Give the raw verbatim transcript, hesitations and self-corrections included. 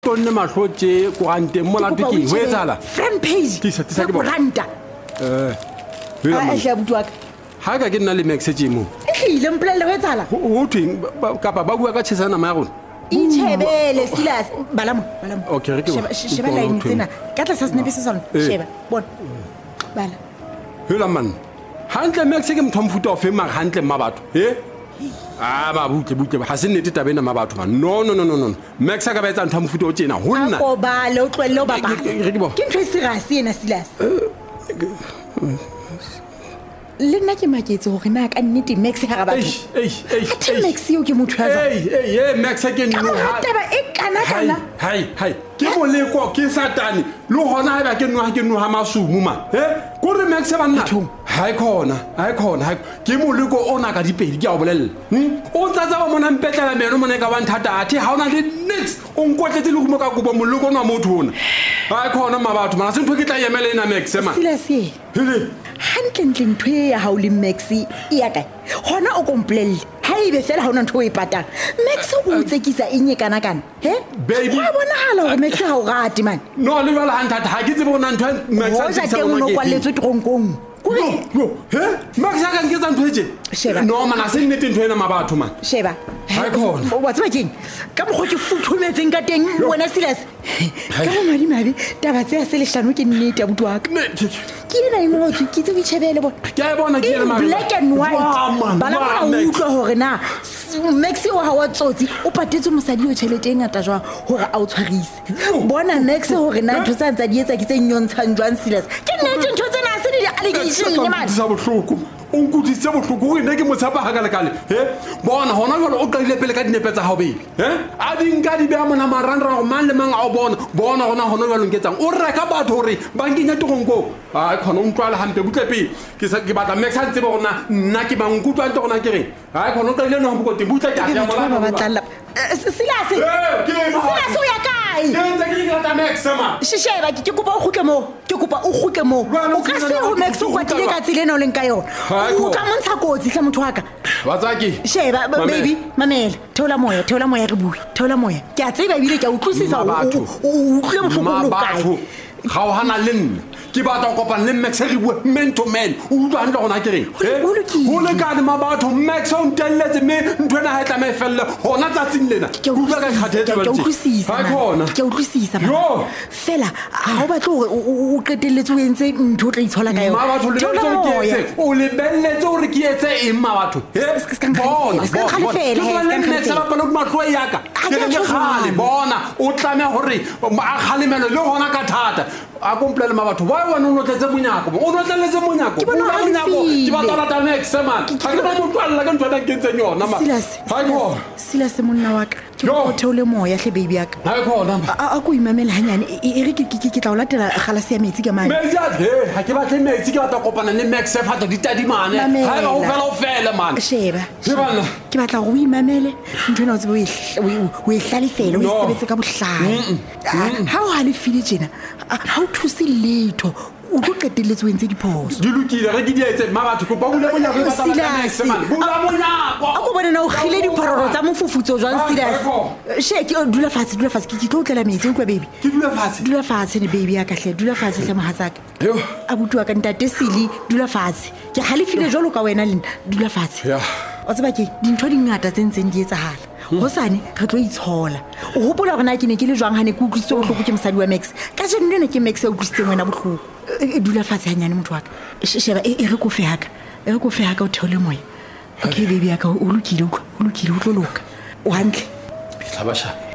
Tonne mahlotse ko ante mola tiki ho etsala front page tisa tisa ke bona branda eh a hla butwa ka ha ka ke nna le message mo e hlile mpolelle ho etsala ho thweng kapa ba bua ka tshesana ma rona itshebele Silas balamo balamo okay re ke sheba sheba line tsena ka tla sa snepe se sona sheba bona bala hela man hantle message ke mthomfuta o fe ma hantle ma batho eh ah ba butle butle ha se nnete tabena ma batho man no no no no no max ka ba etsa ntho mofuta o tjena ho nna ko ba le o tlwelle o baba ke ntho e serious ena Silas le nna ke maketse hore na ka nnete max ha ga batho ei ei ei max yo ke motho ya ei ei ei max ke nno ha taba e kana kana hai hai ke moleko ke satani lo hona ha ba ke nno ha ke nno ha masumu ma he ko re max ba nna hai khona hai khona hai ke moleko ona ka dipedi ke a bolella hm o tsatsa ba mona mpetlela meno mona ka ba nthata athi ha ona le next o nkotletse le go mo ka go ba moleko ona motho ona hai khona ma batho mana se ntho ke tla yemela ena max ma Silas hele hantle ntle ntho ya ha o le max e ya kae hona o komplelle ha ibe fela ha ona ntho o e patang max o tsekisa enye kana kana he baby wa bona hala hore max ha o rate man no le bala hanthata ha ke tsebe bona ntho max a tsekisa mo ke kwalletswe tronkong Kuri yo he max ka ngeza ntho etse sheba no mana se nnete ntho ena ma batho man sheba ha khona wa tseba keng ka mo go ke futhumetseng ka teng wena Silas ka mo madi madi taba tse a se le hlano ke nnete ya butu wa ka ke ena e ngotse ke tse ditshebele bona ke a bona ke ena ma black and white bala ba utlwa hore na max o ha wa tsotsi o patetse mosadi yo tšhelete e ngata jwa hore a o tshwarise bona max hore na ntho tsa ntsa di etsa ke tse nyontshang jwang Silas ke nnete ntho tsena se di allegation ne man sa bohloko o nkutitse bohloko gore ne ke motsapa ha ka lekale he bona hona jalo o qadile pele ka dinepe tsa hao bebe he a di nka di beha mona marandra go mang le mang a o bona bona hona hona jalo nketsang o reka batho hore ba nkenya togonko a khona o ntlwala hampe butle pele ke sa ke batla max a tsebe gona nna ke bang kutlwa ntse gona ke re ha khona o qadile no go te butle ka ya mona ba batla Silas Silas o ya kae ke ntse ke ngata max ma shisheba ke kopa o khutle mo ke kopa o khutle mo o ka se ho max o kwatile ka tsile no leng ka yona o ka montsha kotsi hle motho wa ka batsaki sheba baby mamela theola moya theola moya re bue theola moya ke a tseba bile ke a utlwisisa o utlwe mohloko lo kae ga o hana le nna ke batla go kopana le max re bue man to man o utlwa hantle gona ke reng ho le ka le ma batho max o ntelletse me ntwena ha tla me felle hona tsatsing lena ke utlwisisa ha khona ke utlwisisa fela ha o batla hore o qetelletse o entse ntho o tla itshola ka yona ma batho le batho ke etse o le belletse hore ke etse eng ma batho he bona bona max ba palo ma tlo ya ka ke re khale bona o tlame hore a khalemelo le hona ka thata a komplele ma batho ba wena o notletse monyako o notletse monyako o na monyako ke batla la tame examen ha ke ba motlwalla ka ntwana ke ntse yona ma ha go Silas monna wa ka ke go theole moya hle baby ya ka ha khona a go imamela hanyane e re ke ke tla o latela galase ya metsi ka mane metsi a he ha ke batle metsi ke batla kopana le max fa tla ditadimane ha ba o fela o fela man sheba shebana ke batla go imamele ntwana o tsebe o e hlalefela o sebetse ka bohlale ha o ha le file jena ha o thusi letho o go qetelletse o entse diphoso di lokile re ke di etse ma batho kopa bule monyako ba tla ka max man bula monyako a go bona na o khile diphororo tsa mofufutso jwang Silas she ke dula fatshe dula fatshe ke tlo tlela metsi o kwa baby ke dula fatshe dula fatshe ne baby ya ka hle dula fatshe hle mohatsaka yo a butua ka ntate Sili dula fatshe ke halefile jolo ka wena le dula fatshe ya o tseba ke dintho di ngata tse ntseng di etsahala hosane re tlo itshola o hopola gore na ke ne ke le jwang ha ne ke utlwisitse bohloko ke mosadi wa max ka jeno nne ke max a utlwisitseng wena bohloko e dula fatshe hanyane motho wa ka sheba e re kofe haka e re kofe haka o theole moya okay baby ya ka o lokile o lokile o tlo loka o hantle tlhabasha